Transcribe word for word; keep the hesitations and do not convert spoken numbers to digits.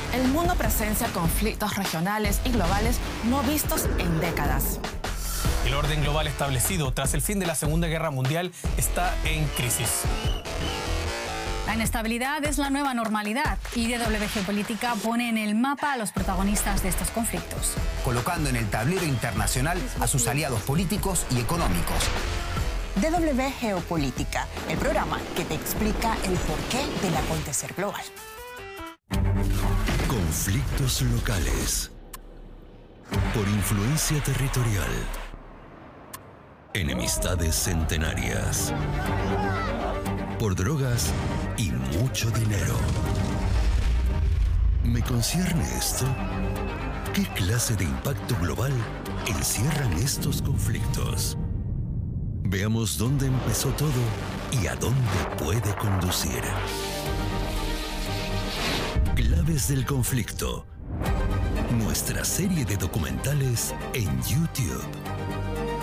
El mundo presencia conflictos regionales y globales no vistos en décadas. El orden global establecido tras el fin de la Segunda Guerra Mundial está en crisis. La inestabilidad es la nueva normalidad y D W Geopolítica pone en el mapa a los protagonistas de estos conflictos, colocando en el tablero internacional a sus aliados políticos y económicos. D W Geopolítica, el programa que te explica el porqué del acontecer global. Conflictos locales. Por influencia territorial. Enemistades centenarias. Por drogas y mucho dinero. ¿Me concierne esto? ¿Qué clase de impacto global encierran estos conflictos? Veamos dónde empezó todo y a dónde puede conducir. Claves del conflicto. Nuestra serie de documentales en YouTube.